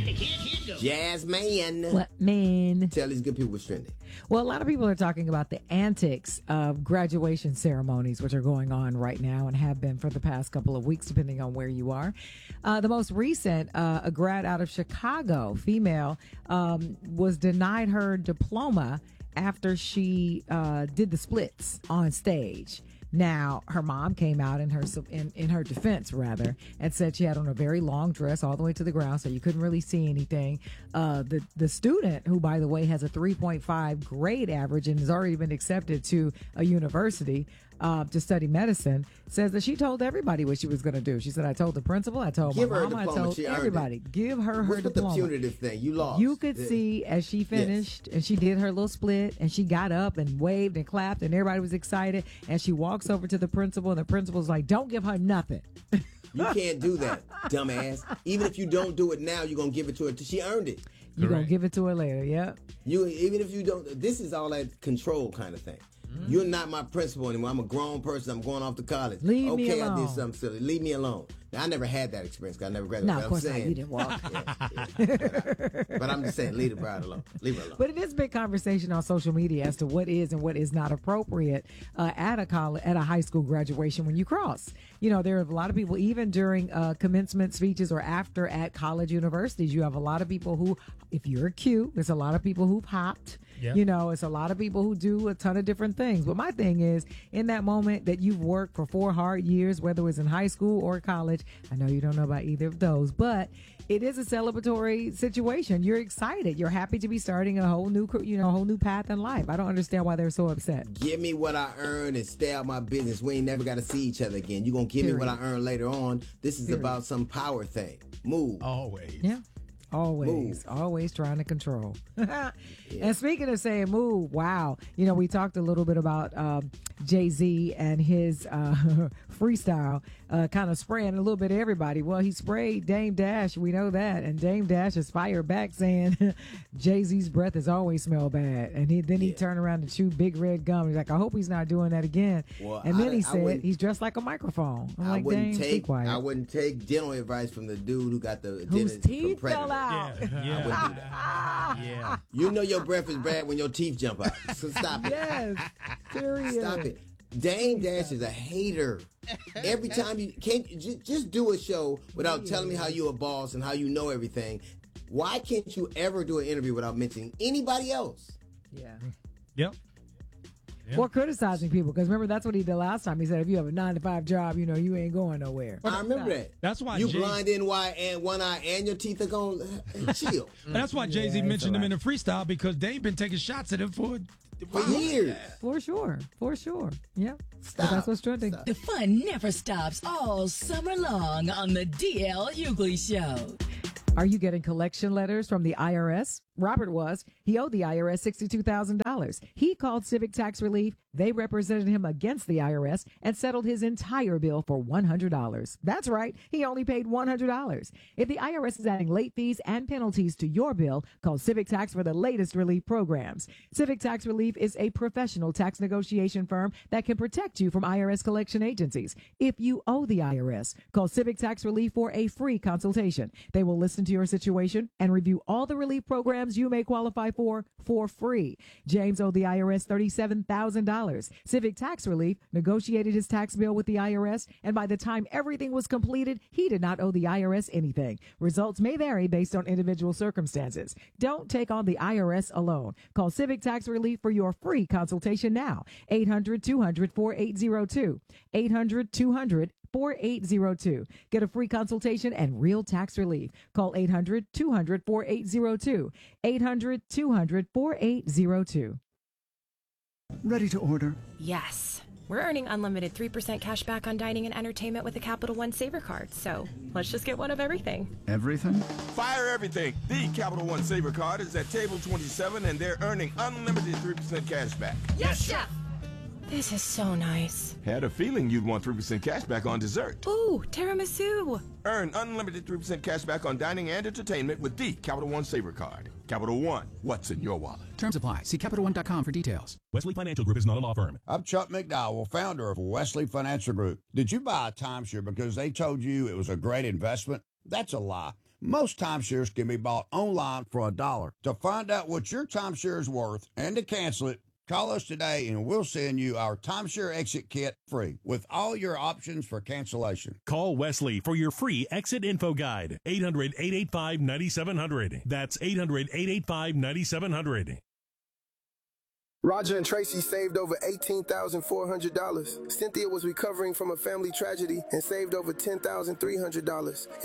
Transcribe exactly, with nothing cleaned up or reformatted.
Jasmine. What, man? Tell these good people what's trending. Well, a lot of people are talking about the antics of graduation ceremonies, which are going on right now and have been for the past couple of weeks, depending on where you are. Uh, the most recent, uh, a grad out of Chicago, female, um, was denied her diploma after she uh, did the splits on stage. Now, her mom came out in her in, in her defense, rather, and said she had on a very long dress all the way to the ground, so you couldn't really see anything. Uh, the the student, who, by the way, has a three point five grade average and has already been accepted to a university uh, to study medicine, says that she told everybody what she was going to do. She said, "I told the principal, I told Give my her mom, I diploma, told she earned everybody. it. Give her her What's with diploma." the punitive thing? You lost. You could Yeah. see as she finished and she did her little split and she got up and waved and clapped and everybody was excited, and she walks over to the principal and the principal's like, "Don't give her nothing." You can't do that, dumbass. Even if you don't do it now, you're going to give it to her till she earned it. You're going to give it to her later, yep. You Even if you don't, this is all that control kind of thing. Mm-hmm. You're not my principal anymore. I'm a grown person. I'm going off to college. Leave okay, me alone. I did something silly. Leave me alone. Now, I never had that experience because I never graduated. No, of course I'm not. saying, You didn't walk. Yeah, yeah. But I'm just saying, leave the bride alone. Leave her alone. But it is big conversation on social media as to what is and what is not appropriate uh, at a college, at a high school graduation when you cross. You know, there are a lot of people, even during uh, commencement speeches or after at college universities, you have a lot of people who, if you're cute, there's a lot of people who popped. Yep. You know, it's a lot of people who do a ton of different things. But my thing is, in that moment that you've worked for four hard years, whether it was in high school or college, I know you don't know about either of those, but it is a celebratory situation. You're excited. You're happy to be starting a whole new, you know, a whole new path in life. I don't understand why they're so upset. Give me what I earned and stay out my business. We ain't never got to see each other again. You're going to give Period. me what I earned later on. This is Period. about some power thing. Move. Always. Yeah. Always, move. always trying to control. yeah. And speaking of saying move, wow. You know, we talked a little bit about um, Jay-Z and his uh, freestyle uh, kind of spraying a little bit of everybody. Well, he sprayed Dame Dash. We know that. And Dame Dash has fired back saying Jay-Z's breath has always smelled bad. And he, then he yeah. turned around to chew big red gum. He's like, I hope he's not doing that again. Well, and then I, he said he's dressed like a microphone. I'm I like, wouldn't Dame, take be quiet. I wouldn't take dental advice from the dude who got the Whose dentist teeth from fell Predator. out. Yeah, yeah. I wouldn't do that. Yeah. You know your breath is bad when your teeth jump out. So stop it. Yes, period. Stop it. Dame Dash is a hater. Every time you can't just, just do a show without telling me how you're a boss and how you know everything. Why can't you ever do an interview without mentioning anybody else? Yeah. Yep. Yeah. Or criticizing people, because remember that's what he did last time. He said if you have a nine to five job, you know you ain't going nowhere. I remember that. That's why you Jay- blind in one and one eye and your teeth are going chill That's why Jay Z Yeah, mentioned him right. in the freestyle, because they've been taking shots at him for for years. For sure, for sure. Yeah, Stop. But that's what's trending. Stop. The fun never stops all summer long on the D L Hughley Show. Are you getting collection letters from the I R S? Robert was. He owed the I R S sixty-two thousand dollars. He called Civic Tax Relief. They represented him against the I R S and settled his entire bill for one hundred dollars. That's right. He only paid one hundred dollars. If the I R S is adding late fees and penalties to your bill, call Civic Tax for the latest relief programs. Civic Tax Relief is a professional tax negotiation firm that can protect you from I R S collection agencies. If you owe the I R S, call Civic Tax Relief for a free consultation. They will listen to your situation and review all the relief programs you may qualify for for free. James owed the I R S thirty-seven thousand dollars. Civic Tax Relief negotiated his tax bill with the I R S, and by the time everything was completed, he did not owe the I R S anything. Results may vary based on individual circumstances. Don't take on the I R S alone. Call Civic Tax Relief for your free consultation now. eight hundred two hundred forty-eight oh two. eight hundred two hundred forty-eight oh two. Get a free consultation and real tax relief. Call eight hundred two hundred forty-eight oh two. eight hundred two hundred forty-eight oh two. Ready to order? Yes. We're earning unlimited three percent cash back on dining and entertainment with the Capital One Saver card. So let's just get one of everything. Everything? Fire everything. The Capital One Saver card is at table twenty-seven, and they're earning unlimited three percent cash back. Yes, Chef! This is so nice. Had a feeling you'd want three percent cash back on dessert. Ooh, tiramisu. Earn unlimited three percent cash back on dining and entertainment with the Capital One Saver card. Capital One, what's in your wallet? Terms apply. See Capital One dot com for details. Wesley Financial Group is not a law firm. I'm Chuck McDowell, founder of Wesley Financial Group. Did you buy a timeshare because they told you it was a great investment? That's a lie. Most timeshares can be bought online for a dollar. To find out what your timeshare is worth and to cancel it, call us today and we'll send you our timeshare exit kit free with all your options for cancellation. Call Wesley for your free exit info guide. eight hundred, eight eight five, nine seven zero zero. That's eight hundred, eight eight five, nine seven zero zero. Roger and Tracy saved over eighteen thousand four hundred dollars. Cynthia was recovering from a family tragedy and saved over ten thousand three hundred dollars. If